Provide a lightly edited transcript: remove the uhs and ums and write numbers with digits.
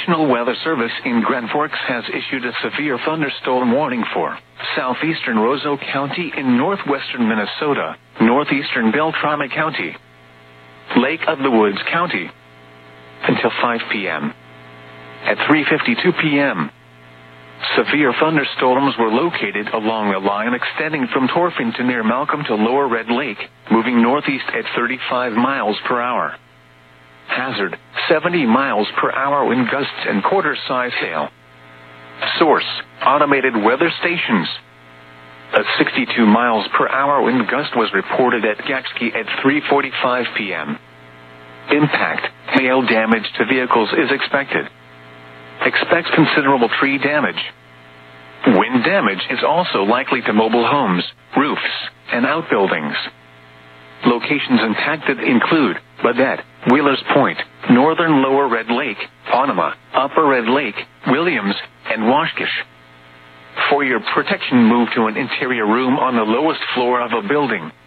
National Weather Service in Grand Forks has issued a severe thunderstorm warning for southeastern Roseau County in northwestern Minnesota, northeastern Beltrami County, Lake of the Woods County, until 5 p.m. At 3:52 p.m., severe thunderstorms were located along the line extending from Torfin to near Malcolm to Lower Red Lake, moving northeast at 35 miles per hour. Hazard, 70 miles per hour wind gusts and quarter-size hail. Source, automated weather stations. A 62 miles per hour wind gust was reported at Gaxkey at 3:45 p.m. Impact, hail damage to vehicles is expected. Expects considerable tree damage. Wind damage is also likely to mobile homes, roofs, and outbuildings. Locations impacted include Baudette, Wheelers Point, Northern Lower Red Lake, Onema, Upper Red Lake, Williams, and Washkish. For your protection, move to an interior room on the lowest floor of a building.